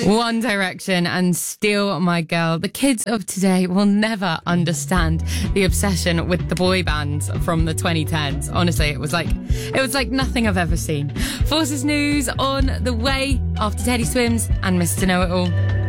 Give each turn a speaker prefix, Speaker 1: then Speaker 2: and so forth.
Speaker 1: One Direction and Steal My Girl. The kids of today will never understand the obsession with the boy bands from the 2010s. Honestly, it was like nothing I've ever seen. Forces News on the way after Teddy Swims and Mr. Know-It-All.